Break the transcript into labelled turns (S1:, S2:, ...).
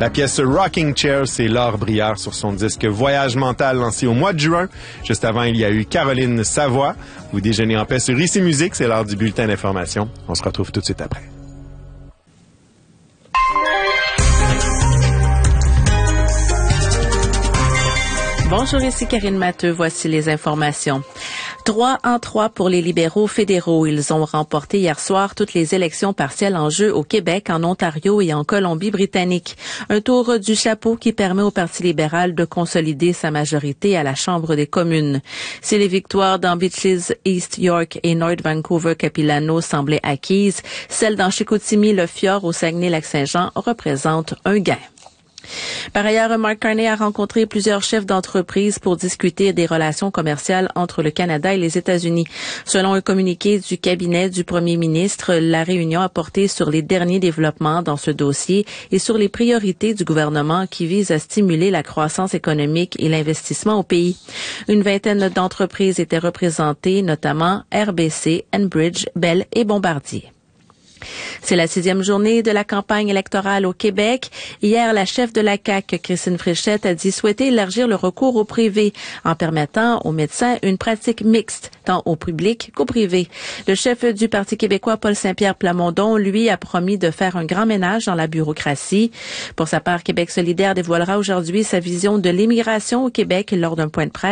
S1: La pièce Rocking Chair, c'est Laure Brière sur son disque Voyage mental lancé au mois de juin. Juste avant, il y a eu Caroline Savoie. Vous déjeunez en paix sur Ici Musique, c'est l'heure du bulletin d'information. On se retrouve tout de suite après.
S2: Bonjour, ici Karine Matteux. Voici les informations. 3-3 pour les libéraux fédéraux. Ils ont remporté hier soir toutes les élections partielles en jeu au Québec, en Ontario et en Colombie-Britannique. Un tour du chapeau qui permet au Parti libéral de consolider sa majorité à la Chambre des communes. Si les victoires dans Beaches, East York et North Vancouver-Capilano semblaient acquises, celles dans Chicoutimi, le Fjord au Saguenay-Lac-Saint-Jean représentent un gain. Par ailleurs, Mark Carney a rencontré plusieurs chefs d'entreprise pour discuter des relations commerciales entre le Canada et les États-Unis. Selon un communiqué du cabinet du premier ministre, la réunion a porté sur les derniers développements dans ce dossier et sur les priorités du gouvernement qui visent à stimuler la croissance économique et l'investissement au pays. Une vingtaine d'entreprises étaient représentées, notamment RBC, Enbridge, Bell et Bombardier. C'est la 6e journée de la campagne électorale au Québec. Hier, la chef de la CAQ, Christine Fréchette, a dit souhaiter élargir le recours au privé en permettant aux médecins une pratique mixte, tant au public qu'au privé. Le chef du Parti québécois, Paul Saint-Pierre Plamondon, lui, a promis de faire un grand ménage dans la bureaucratie. Pour sa part, Québec solidaire dévoilera aujourd'hui sa vision de l'immigration au Québec lors d'un point de presse